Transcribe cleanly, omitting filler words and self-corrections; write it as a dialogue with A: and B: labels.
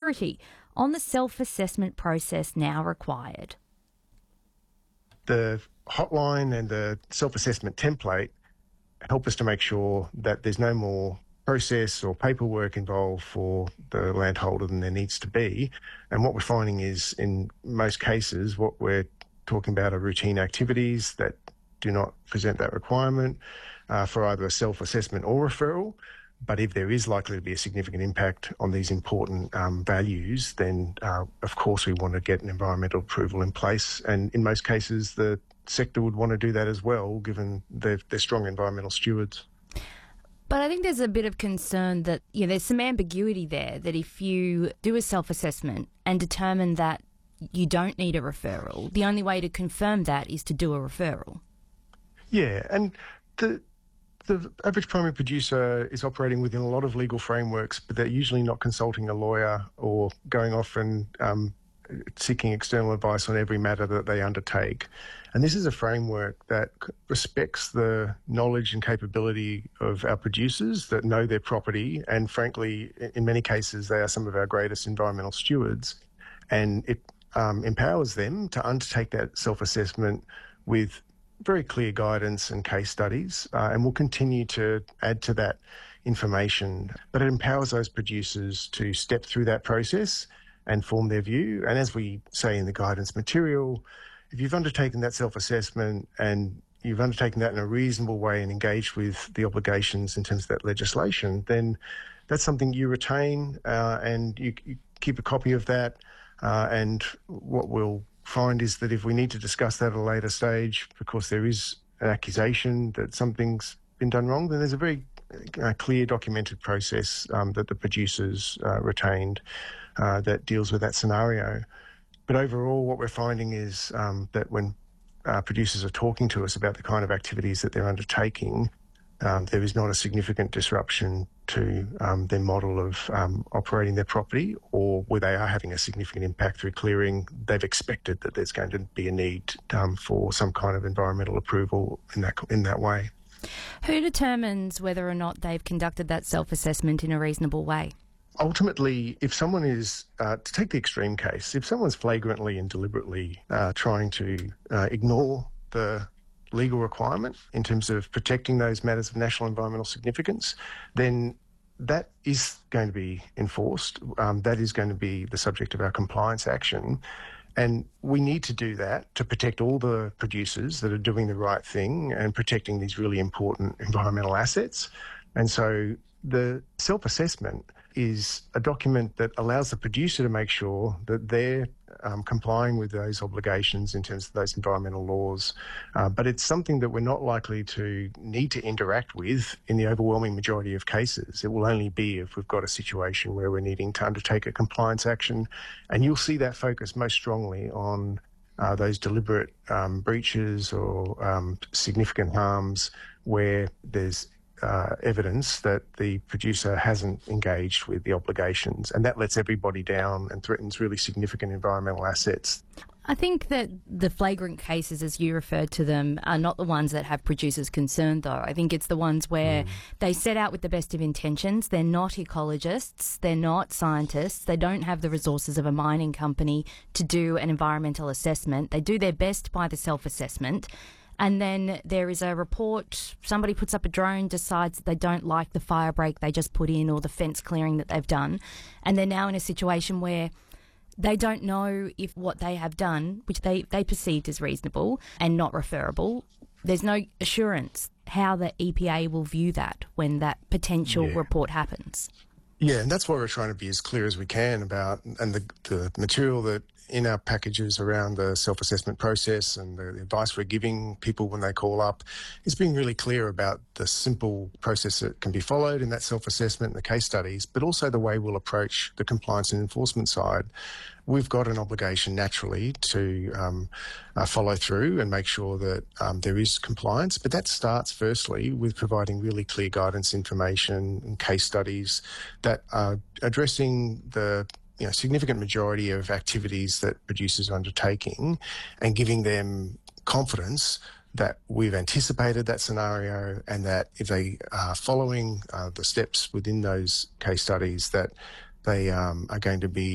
A: clarity on the self-assessment process now required.
B: The hotline and the self-assessment template help us to make sure that there's no more process or paperwork involved for the landholder than there needs to be. And what we're finding is, in most cases, what we're talking about are routine activities that do not present that requirement for either a self-assessment or referral. But if there is likely to be a significant impact on these important values, then of course we want to get an environmental approval in place. And in most cases, the sector would want to do that as well, given they're strong environmental stewards.
A: But I think there's a bit of concern that, there's some ambiguity there, that if you do a self-assessment and determine that you don't need a referral, the only way to confirm that is to do a referral.
B: Yeah, and the average primary producer is operating within a lot of legal frameworks, but they're usually not consulting a lawyer or going off and seeking external advice on every matter that they undertake. And this is a framework that respects the knowledge and capability of our producers that know their property, and frankly, in many cases, they are some of our greatest environmental stewards. And it empowers them to undertake that self-assessment with very clear guidance and case studies, and we'll continue to add to that information. But it empowers those producers to step through that process and form their view. And as we say in the guidance material, if you've undertaken that self-assessment and you've undertaken that in a reasonable way and engaged with the obligations in terms of that legislation, then that's something you retain and you keep a copy of that. And what we'll find is that if we need to discuss that at a later stage because there is an accusation that something's been done wrong, then there's a very clear documented process that the producers retained that deals with that scenario. But overall, what we're finding is that when producers are talking to us about the kind of activities that they're undertaking, there is not a significant disruption to their model of operating their property, or where they are having a significant impact through clearing, they've expected that there's going to be a need for some kind of environmental approval in that way.
A: Who determines whether or not they've conducted that self-assessment in a reasonable way?
B: Ultimately, if someone is, to take the extreme case, if someone's flagrantly and deliberately trying to ignore the legal requirement in terms of protecting those matters of national environmental significance, then that is going to be enforced. That is going to be the subject of our compliance action. And we need to do that to protect all the producers that are doing the right thing and protecting these really important environmental assets. And so the self-assessment is a document that allows the producer to make sure that they're complying with those obligations in terms of those environmental laws. But it's something that we're not likely to need to interact with in the overwhelming majority of cases. It will only be if we've got a situation where we're needing to undertake a compliance action. And you'll see that focus most strongly on those deliberate breaches or significant harms where there's evidence that the producer hasn't engaged with the obligations, and that lets everybody down and threatens really significant environmental assets.
A: I think that the flagrant cases, as you referred to them, are not the ones that have producers concerned, though. I think it's the ones where they set out with the best of intentions. They're not ecologists. They're not scientists. They don't have the resources of a mining company to do an environmental assessment. They do their best by the self-assessment. And then there is a report, somebody puts up a drone, decides that they don't like the fire break they just put in or the fence clearing that they've done. And they're now in a situation where they don't know if what they have done, which they perceived as reasonable and not referable, there's no assurance how the EPA will view that when that potential report happens.
B: Yeah, and that's why we're trying to be as clear as we can about, and the material that in our packages around the self-assessment process and the advice we're giving people when they call up is being really clear about the simple process that can be followed in that self-assessment and the case studies, but also the way we'll approach the compliance and enforcement side. We've got an obligation naturally to follow through and make sure that there is compliance, but that starts firstly with providing really clear guidance information and case studies that are addressing the significant majority of activities that producers are undertaking and giving them confidence that we've anticipated that scenario and that if they are following the steps within those case studies that they are going to be